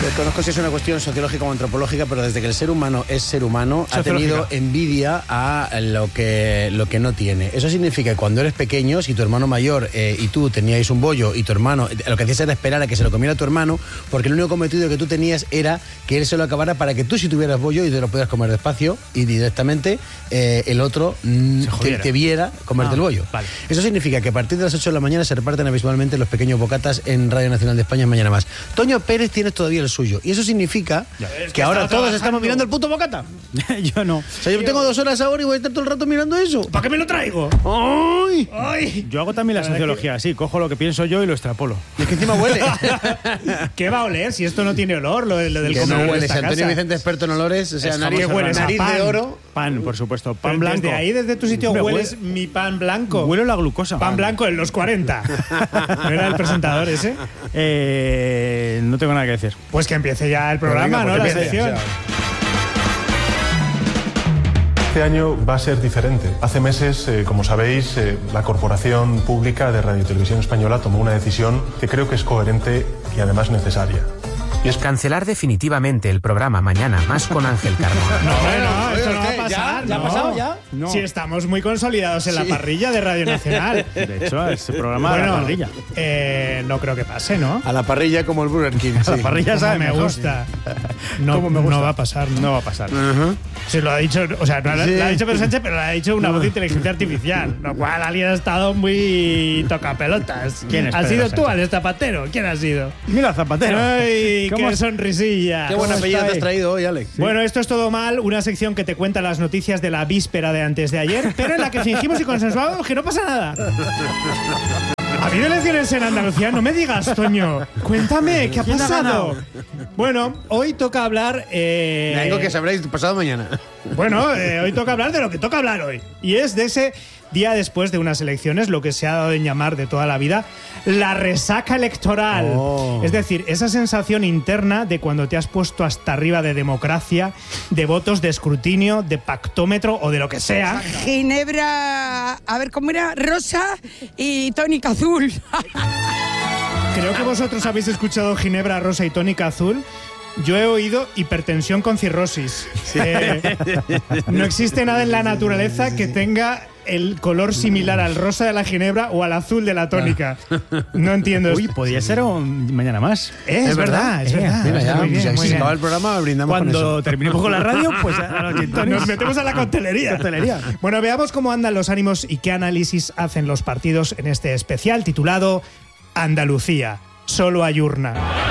Conozco si es una cuestión sociológica o antropológica, pero desde que el ser humano es ser humano, ha tenido envidia a lo que no tiene. Eso significa que cuando eres pequeño, si tu hermano mayor y tú teníais un bollo y tu hermano, lo que hacías era esperar a que se lo comiera tu hermano, porque el único cometido que tú tenías era que él se lo acabara para que tú, si tuvieras bollo y te lo pudieras comer despacio y directamente, el otro te viera comerte el bollo. Vale. Eso significa que a partir de las 8 de la mañana se reparten habitualmente los pequeños bocatas en Radio Nacional de España Mañana Más. Toño Pérez tienes todavía el suyo. Y eso significa que ahora todos estamos mirando el puto bocata. Yo no. O sea, yo tengo 2 horas ahora y voy a estar todo el rato mirando eso. ¿Para qué me lo traigo? ¡Ay! ¡Ay! Yo hago también la sociología así, cojo lo que pienso yo y lo extrapolo. Y es que encima huele. ¿Qué va a oler si esto no tiene olor? Lo del que comer no en huele. esta Antonio casa. Vicente, experto en olores, o sea, nariz pan. de oro. Pan, por supuesto. Pan Pero blanco. Desde ahí, desde tu sitio, Hombre, hueles mi pan blanco. Huelo la glucosa. Pan blanco en los 40. ¿No era el presentador ese? No tengo nada que decir. Pues que empiece ya el programa, ¿no? La sección. Este año va a ser diferente. Hace meses, como sabéis, la Corporación Pública de Radio y Televisión Española tomó una decisión que creo que es coherente y además necesaria. Y es cancelar definitivamente el programa Mañana Más con Ángel Carmona. No, esto no va a pasar. ¿Ya ha pasado ya? No. Si estamos muy consolidados en la parrilla de Radio Nacional. De hecho, ese programa a la parrilla. No creo que pase, ¿no? A la parrilla como el Burger King. A la parrilla sabe me mejor. gusta. No va a pasar. No va a pasar. Se lo ha dicho, o sea, no lo ha dicho Pedro Sánchez, pero lo ha dicho una voz de inteligencia artificial. Lo cual alguien ha estado muy tocapelotas. ¿Quién es ¿Has Pedro sido tú, Sánchez? Alex Zapatero? ¿Quién ha sido? Mira, Zapatero. ¡Ay, ¿Cómo qué sonrisilla! Qué buen apellido te has traído hoy, Alex. Sí. Bueno, esto es Todo Mal, una sección que te cuenta las noticias de la víspera de antes de ayer, pero en la que fingimos y consensuamos que no pasa nada. ¿Ha habido elecciones en Andalucía? No me digas, Toño. Cuéntame, ¿qué ha pasado? Bueno, hoy toca hablar... Algo que sabréis pasado mañana. Bueno, hoy toca hablar de lo que toca hablar hoy. Y es de ese día después de unas elecciones, lo que se ha dado en llamar de toda la vida la resaca electoral. Oh. Es decir, esa sensación interna de cuando te has puesto hasta arriba de democracia, de votos, de escrutinio, de pactómetro o de lo que sea. Ginebra, a ver cómo era, rosa y tónica azul. Creo que vosotros habéis escuchado Ginebra, rosa y tónica azul. Yo he oído hipertensión con cirrosis. Sí. No existe nada en la naturaleza que tenga el color similar al rosa de la ginebra o al azul de la tónica. No entiendo. Uy, podría ser un Mañana Más. Es verdad. Mira, ya, muy bien, si acaba el programa, brindamos cuando con eso. Terminemos con la radio, pues nos metemos a la coctelería. Bueno, veamos cómo andan los ánimos y qué análisis hacen los partidos en este especial titulado Andalucía, solo hay urna.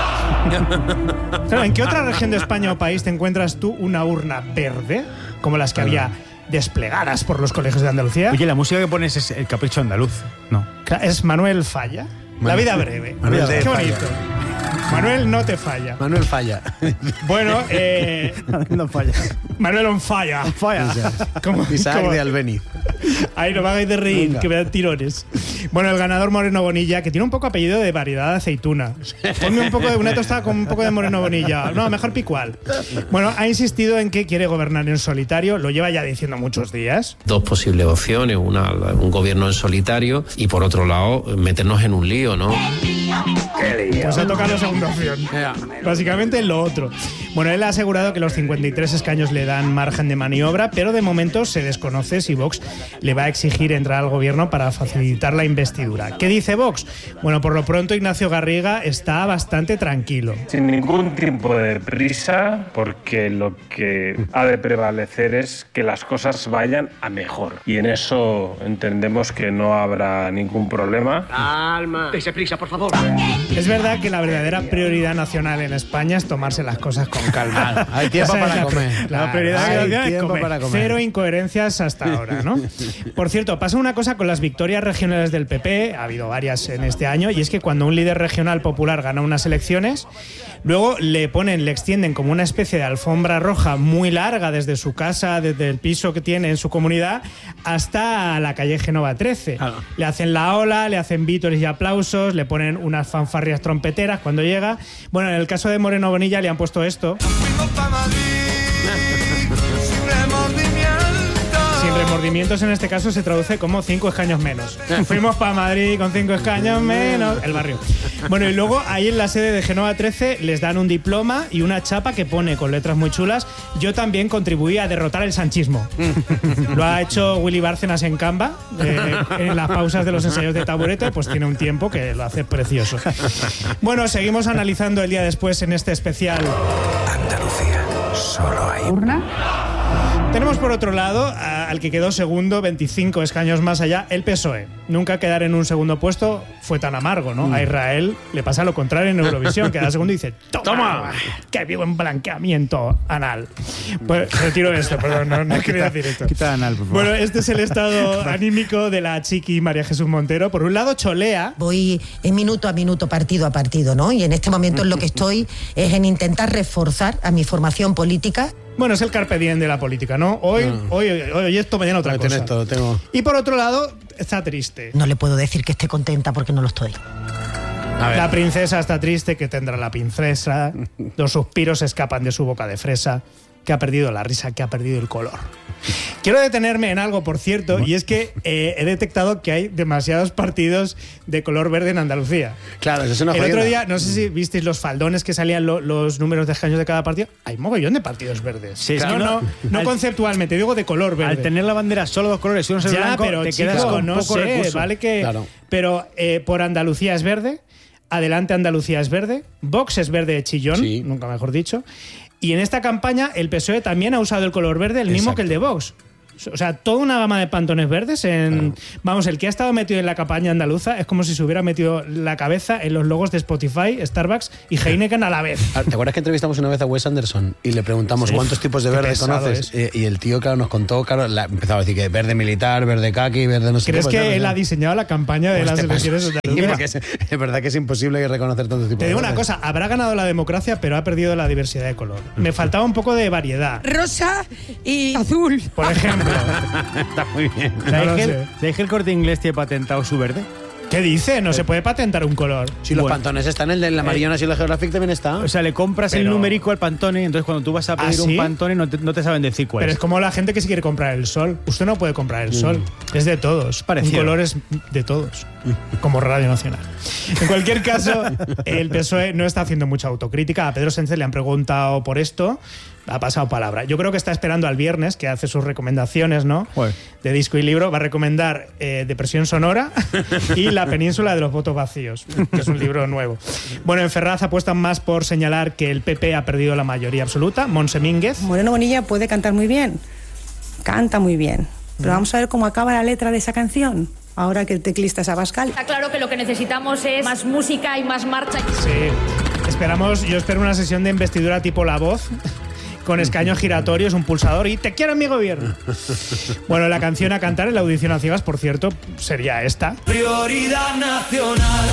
¿En qué otra región de España o país te encuentras tú una urna verde, como las que había desplegadas por los colegios de Andalucía? Oye, la música que pones es El Capricho Andaluz, ¿no? Es Manuel Falla. La vida breve. Qué bonito. Manuel no te falla. Manuel falla. Bueno, no falla. Manuel on falla. Isaac de Albeniz. Ay, no me hagáis de reír, venga, que me dan tirones. Bueno, el ganador Moreno Bonilla, que tiene un poco apellido de variedad de aceituna. Ponme un poco de una tostada con un poco de Moreno Bonilla. No, mejor Picual. Bueno, ha insistido en que quiere gobernar en solitario. Lo lleva ya diciendo muchos días. Dos posibles opciones. Una, un gobierno en solitario y por otro lado, meternos en un lío, ¿no? Pues ha tocado la segunda opción. Básicamente lo otro. Bueno, él ha asegurado que los 53 escaños le dan margen de maniobra, pero de momento se desconoce si Vox le va a exigir entrar al gobierno para facilitar la investidura. ¿Qué dice Vox? Bueno, por lo pronto Ignacio Garriga está bastante tranquilo. Sin ningún tipo de prisa, porque lo que ha de prevalecer es que las cosas vayan a mejor. Y en eso entendemos que no habrá ningún problema. Calma. Dese prisa, por favor. Es verdad que la verdadera prioridad nacional en España es tomarse las cosas con calma. Hay tiempo para comer. La prioridad hay es comer. Para comer. Cero incoherencias hasta ahora, ¿no? Por cierto, pasa una cosa con las victorias regionales del PP, ha habido varias en este año, y es que cuando un líder regional popular gana unas elecciones, luego le extienden como una especie de alfombra roja muy larga desde su casa, desde el piso que tiene en su comunidad, hasta la calle Génova 13. Le hacen la ola, le hacen vítores y aplausos, le ponen unas fanfarrias trompeteras cuando llega. Bueno, en el caso de Moreno Bonilla le han puesto esto. Sin remordimientos en este caso se traduce como 5 escaños menos. Fuimos para Madrid con 5 escaños menos. El barrio. Bueno, y luego ahí en la sede de Génova 13 les dan un diploma y una chapa que pone con letras muy chulas: yo también contribuí a derrotar el sanchismo. Lo ha hecho Willy Bárcenas en Canva, en las pausas de los ensayos de Taburete, pues tiene un tiempo que lo hace precioso. Bueno, seguimos analizando el día después en este especial. Andalucía, solo hay ¿Urna? Tenemos por otro lado al que quedó segundo, 25 escaños más allá, el PSOE. Nunca quedar en un segundo puesto fue tan amargo, ¿no? A Israel le pasa lo contrario en Eurovisión, queda segundo y dice ¡toma! ¡Qué vivo en blanqueamiento anal! Pues retiro esto, perdón, no quería decir esto. Quita anal, por favor. Bueno, este es el estado anímico de la chiqui María Jesús Montero. Por un lado, cholea. Voy en minuto a minuto, partido a partido, ¿no? Y en este momento en lo que estoy es en intentar reforzar a mi formación política. Bueno, es el carpe diem de la política, ¿no? Hoy esto, mañana otra cosa. Esto, tengo... Y por otro lado, está triste. No le puedo decir que esté contenta porque no lo estoy. La princesa está triste, que tendrá la princesa. Los suspiros escapan de su boca de fresa. Que ha perdido la risa, que ha perdido el color. Quiero detenerme en algo, por cierto, y es que he detectado que hay demasiados partidos de color verde en Andalucía. Claro, eso es una El jodienda. otro día, no sé si visteis los faldones que salían los números de escaños de cada partido. Hay mogollón de partidos verdes. Sí, no conceptualmente, digo de color verde. Al tener la bandera solo dos colores y uno es Ya, blanco, pero te quedas chico, con no poco sé, recurso. vale que... Claro. Pero por Andalucía es verde, Adelante Andalucía es verde, Vox es verde de chillón, Sí. nunca mejor dicho, y en esta campaña el PSOE también ha usado el color verde, el mismo Exacto. que el de Vox. O sea, toda una gama de pantones verdes en... Claro. Vamos, el que ha estado metido en la campaña andaluza es como si se hubiera metido la cabeza en los logos de Spotify, Starbucks y Heineken a la vez. ¿Te acuerdas que entrevistamos una vez a Wes Anderson y le preguntamos cuántos tipos de Qué verde pesado conoces? Y el tío, claro, nos contó, empezaba a decir que verde militar, verde kaki, verde no sé qué. ¿Crees que él ha diseñado la campaña de las elecciones andaluzas? Es verdad que es imposible reconocer tantos tipos de Te digo verde. una cosa, habrá ganado la democracia, pero ha perdido la diversidad de color. Me faltaba un poco de variedad. Rosa y azul. Por ejemplo. Está muy bien. ¿Sabéis que el Corte Inglés tiene patentado su verde? ¿Qué dice? No se puede patentar un color. Si los pantones están, el de la Mariona y la Geographic también está. O sea, le compras el numérico al Pantone, entonces cuando tú vas a pedir ¿sí? un Pantone no te saben decir cuál Pero es. es como la gente que se quiere comprar el sol. Usted no puede comprar el sol. Es de todos. Parecido. Un color es de todos. Como Radio Nacional. En cualquier caso, el PSOE no está haciendo mucha autocrítica. A Pedro Sánchez le han preguntado por esto. Ha pasado palabra. Yo creo que está esperando al viernes, que hace sus recomendaciones, ¿no? Joder. De disco y libro. Va a recomendar Depresión Sonora y La Península de los Votos Vacíos, que es un libro nuevo. Bueno, en Ferraz apuestan más por señalar que el PP ha perdido la mayoría absoluta. Montse Mínguez. Moreno Bonilla puede cantar muy bien. Canta muy bien. Pero vamos a ver cómo acaba la letra de esa canción. Ahora que el teclista es Abascal. Está claro que lo que necesitamos es más música y más marcha. Sí. Yo espero una sesión de investidura tipo La Voz, con escaños giratorios, un pulsador y ¡te quiero en mi gobierno! Bueno, la canción a cantar en la audición a ciegas, por cierto, sería esta. Prioridad nacional.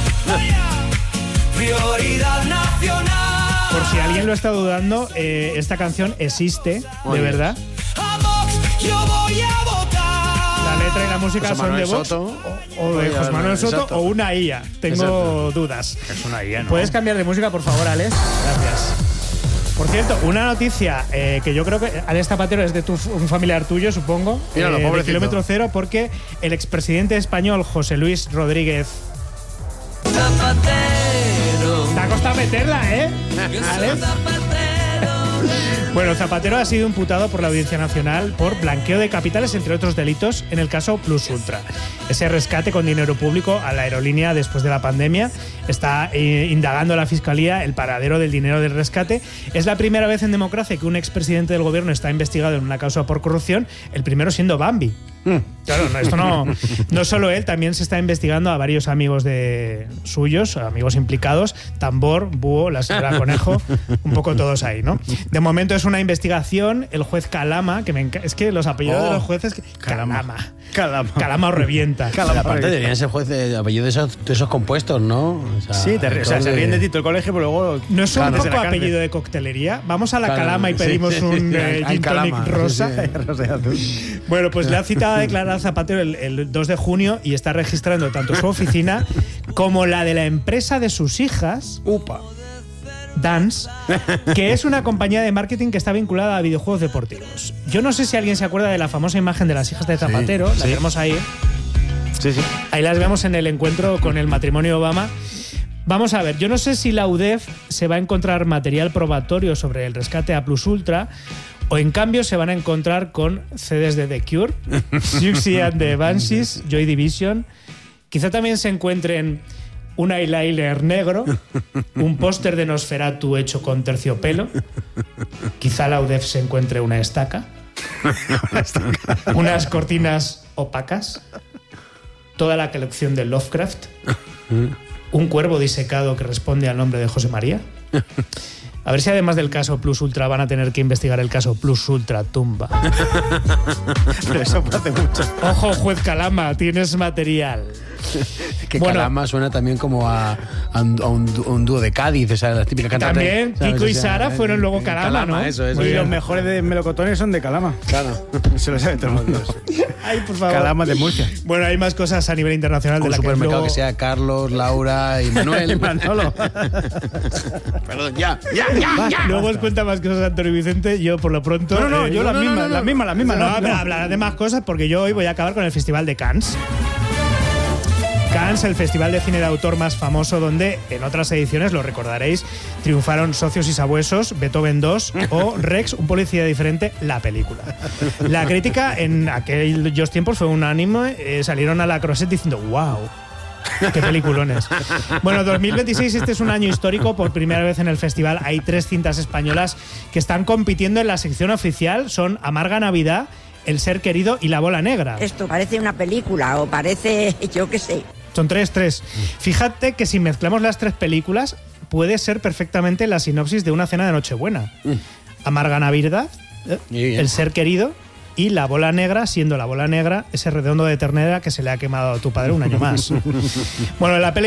Prioridad nacional. Por si alguien lo está dudando, esta canción existe, de verdad. A Vox yo voy a votar. La letra y la música son de Vox o de José Manuel Soto o una IA. Tengo dudas. Es una IA, ¿no? ¿Puedes cambiar de música, por favor, Alex? Gracias. Por cierto, una noticia que yo creo que Alex Zapatero es de un familiar tuyo, supongo. Míralo, de pobrecito. Kilómetro Cero, porque el expresidente español José Luis Rodríguez. Zapatero. Te ha costado meterla, ¿eh? Alex. Bueno, Zapatero ha sido imputado por la Audiencia Nacional por blanqueo de capitales, entre otros delitos, en el caso Plus Ultra. Ese rescate con dinero público a la aerolínea después de la pandemia. Está indagando la Fiscalía el paradero del dinero del rescate. Es la primera vez en democracia que un expresidente del gobierno está investigado en una causa por corrupción, el primero siendo Bambi. Claro, esto no solo él, también se está investigando a varios amigos suyos, amigos implicados, Tambor, Búho, la señora Conejo, un poco todos ahí, ¿no? De momento es una investigación, el juez Calama, que es que los apellidos de los jueces... Calama o revienta. Aparte deberían ser juez de apellido de esos compuestos, ¿no? O sea, Sí, se ríen de ti todo el colegio, pero luego... ¿No es un Claro. poco Desde la cárcel. apellido de coctelería? Vamos a la Calama y pedimos un gin tonic rosa. Bueno, pues le ha citado a declarar a Zapatero el 2 de junio y está registrando tanto su oficina como la de la empresa de sus hijas. Dance, que es una compañía de marketing que está vinculada a videojuegos deportivos. Yo no sé si alguien se acuerda de la famosa imagen de las hijas de Zapatero, la tenemos ahí. Sí. Ahí las vemos en el encuentro con el matrimonio Obama. Vamos a ver, yo no sé si la UDEF se va a encontrar material probatorio sobre el rescate a Plus Ultra o en cambio se van a encontrar con CDs de The Cure, Siouxsie and the Banshees, Joy Division. Quizá también se encuentren un eyeliner negro, un póster de Nosferatu hecho con terciopelo. Quizá la UDEF se encuentre una estaca, unas cortinas opacas, toda la colección de Lovecraft, un cuervo disecado que responde al nombre de José María. A ver si además del caso Plus Ultra van a tener que investigar el caso Plus Ultra Tumba. Pero eso hace mucho. Ojo, juez Calama, tienes material. Que Calama suena también como a un dúo de Cádiz, esa la típica cantante. También Kiko y Sara fueron luego Calama, ¿no? Eso. Y los mejores de melocotones son de Calama. Claro. Se lo sabe todo el mundo. Ay, por favor. Calama de Murcia. Bueno, hay más cosas a nivel internacional de Un la supermercado luego... que sea Carlos, Laura y Manuel. Y Manolo. Perdón, ya. Luego os cuenta más cosas Antonio Vicente. Yo, por lo pronto... No, yo la misma. No, pero hablará de más cosas porque yo hoy voy a acabar con el Festival de Cannes. Cannes, el festival de cine de autor más famoso donde, en otras ediciones, lo recordaréis, triunfaron Socios y Sabuesos, Beethoven 2 o Rex, un policía diferente, la película. La crítica en aquellos tiempos fue unánime, salieron a la Croisette diciendo ¡wow! ¡Qué peliculones! Bueno, 2026, este es un año histórico. Por primera vez en el festival hay 3 cintas españolas que están compitiendo en la sección oficial. Son Amarga Navidad, El ser querido y La bola negra. Esto parece una película o parece, yo qué sé. Son 3. Fíjate que si mezclamos las 3 películas, puede ser perfectamente la sinopsis de una cena de Nochebuena. Amarga Navidad, El ser querido y La bola negra, siendo La bola negra ese redondo de ternera que se le ha quemado a tu padre un año más. Bueno, la peli